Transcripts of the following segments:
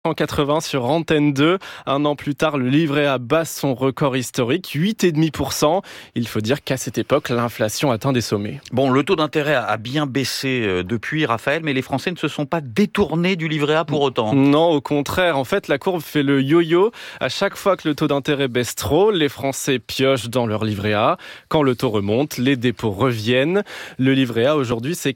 180 sur Antenne 2. Un an plus tard, le livret A bat son record historique, 8,5%. Il faut dire qu'à cette époque, l'inflation atteint des sommets. Bon, le taux d'intérêt a bien baissé depuis, Raphaël, mais les Français ne se sont pas détournés du livret A pour autant. Non, au contraire. En fait, la courbe fait le yo-yo. À chaque fois que le taux d'intérêt baisse trop, les Français piochent dans leur livret A. Quand le taux remonte, les dépôts reviennent. Le livret A, aujourd'hui, c'est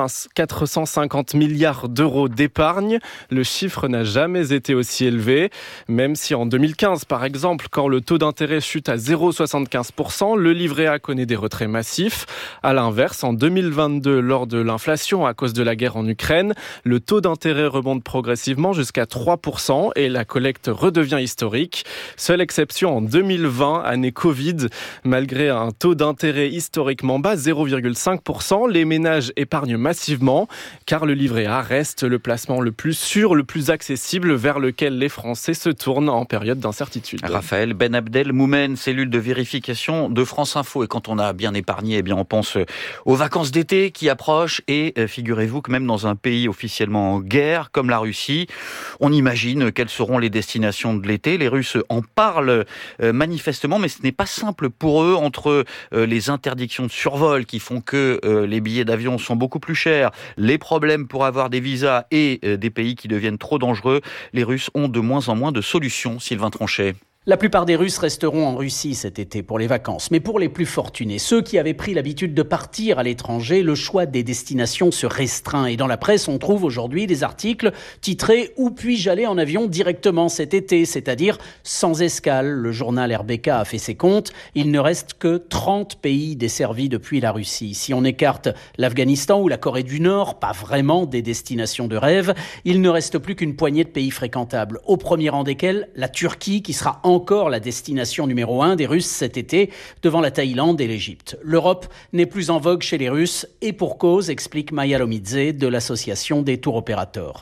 450 milliards d'euros d'épargne. Le chiffre n'a jamais été aussi élevé, même si en 2015, par exemple, quand le taux d'intérêt chute à 0,75%, le livret A connaît des retraits massifs. À l'inverse, en 2022, lors de l'inflation à cause de la guerre en Ukraine, le taux d'intérêt remonte progressivement jusqu'à 3% et la collecte redevient historique. Seule exception en 2020, année Covid, malgré un taux d'intérêt historiquement bas, 0,5%, les ménages épargnent massivement, car le livret A reste le placement le plus sûr, le plus accessible, vers lequel les Français se tournent en période d'incertitude. Raphaël Ben Abdelmoumen, cellule de vérification de France Info. Et quand on a bien épargné, on pense aux vacances d'été qui approchent. Et figurez-vous que même dans un pays officiellement en guerre, comme la Russie, on imagine quelles seront les destinations de l'été. Les Russes en parlent manifestement, mais ce n'est pas simple pour eux, entre les interdictions de survol qui font que les billets d'avion sont beaucoup plus chers, les problèmes pour avoir des visas et des pays qui deviennent trop dangereux. Les Russes ont de moins en moins de solutions, Sylvain Tronchet. La plupart des Russes resteront en Russie cet été pour les vacances. Mais pour les plus fortunés, ceux qui avaient pris l'habitude de partir à l'étranger, le choix des destinations se restreint. Et dans la presse, on trouve aujourd'hui des articles titrés « Où puis-je aller en avion directement cet été ?» c'est-à-dire sans escale. Le journal RBK a fait ses comptes. Il ne reste que 30 pays desservis depuis la Russie. Si on écarte l'Afghanistan ou la Corée du Nord, pas vraiment des destinations de rêve, il ne reste plus qu'une poignée de pays fréquentables. Au premier rang desquels, la Turquie, qui sera encore la destination numéro 1 des Russes cet été, devant la Thaïlande et l'Égypte. L'Europe n'est plus en vogue chez les Russes, et pour cause, explique Maya Lomidze de l'association des tour opérateurs.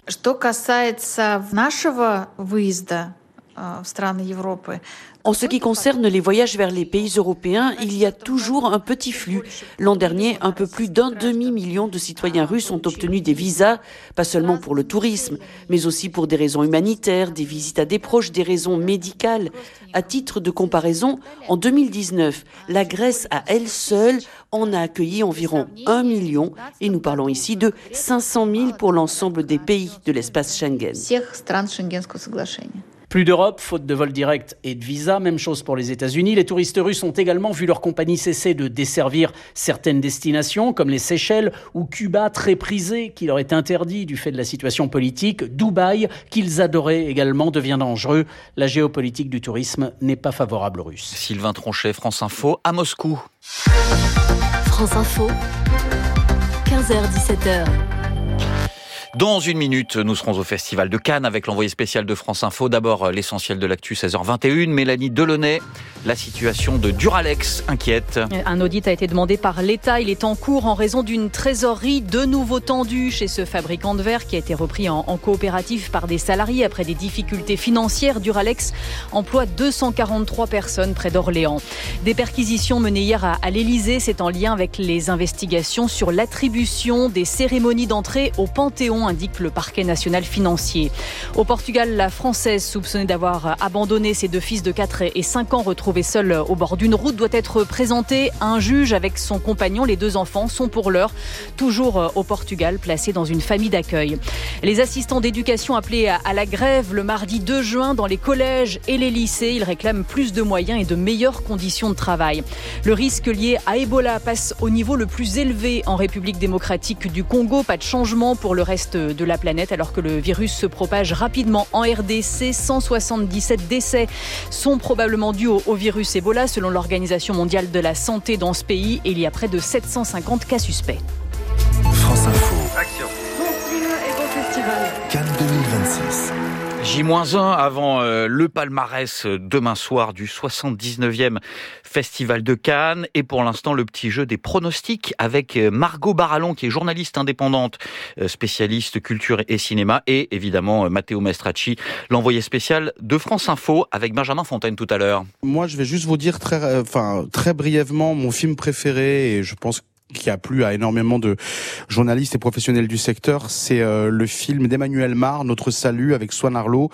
En ce qui concerne les voyages vers les pays européens, il y a toujours un petit flux. L'an dernier, un peu plus d'1 demi-million de citoyens russes ont obtenu des visas, pas seulement pour le tourisme, mais aussi pour des raisons humanitaires, des visites à des proches, des raisons médicales. À titre de comparaison, en 2019, la Grèce à elle seule en a accueilli environ 1 million, et nous parlons ici de 500 000 pour l'ensemble des pays de l'espace Schengen. Plus d'Europe, faute de vol direct et de visa. Même chose pour les États-Unis. Les touristes russes ont également vu leur compagnie cesser de desservir certaines destinations, comme les Seychelles ou Cuba, très prisées, qui leur est interdit du fait de la situation politique. Dubaï, qu'ils adoraient également, devient dangereux. La géopolitique du tourisme n'est pas favorable aux Russes. Sylvain Tronchet, France Info, à Moscou. France Info, 15h-17h. Dans une minute, nous serons au Festival de Cannes avec l'envoyé spécial de France Info. D'abord, l'essentiel de l'actu, 16h21. Mélanie Delaunay, la situation de Duralex inquiète. Un audit a été demandé par l'État. Il est en cours en raison d'une trésorerie de nouveau tendue chez ce fabricant de verre qui a été repris en coopérative par des salariés après des difficultés financières. Duralex emploie 243 personnes près d'Orléans. Des perquisitions menées hier à l'Élysée. C'est en lien avec les investigations sur l'attribution des cérémonies d'entrée au Panthéon, indique le parquet national financier. Au Portugal, la Française soupçonnée d'avoir abandonné ses 2 fils de 4 et 5 ans retrouvés seuls au bord d'une route doit être présentée à un juge avec son compagnon. Les 2 enfants sont pour l'heure toujours au Portugal, placés dans une famille d'accueil. Les assistants d'éducation appelés à la grève le mardi 2 juin dans les collèges et les lycées. Ils réclament plus de moyens et de meilleures conditions de travail. Le risque lié à Ebola passe au niveau le plus élevé en République démocratique du Congo. Pas de changement pour le reste de la planète alors que le virus se propage rapidement en RDC. 177 décès sont probablement dus au virus Ebola selon l'Organisation mondiale de la santé dans ce pays, et il y a près de 750 cas suspects. France Info. Action. Merci et bon festival. Cannes 2026. J-1 avant le palmarès demain soir du 79e Festival de Cannes. Et pour l'instant, le petit jeu des pronostics avec Margot Barallon, qui est journaliste indépendante, spécialiste culture et cinéma. Et évidemment, Matteo Maestracci, l'envoyé spécial de France Info, avec Benjamin Fontaine tout à l'heure. Moi, je vais juste vous dire très brièvement mon film préféré, et je pense qui a plu à énormément de journalistes et professionnels du secteur, c'est le film d'Emmanuel Mar, Notre Salut, avec Swan Arlo,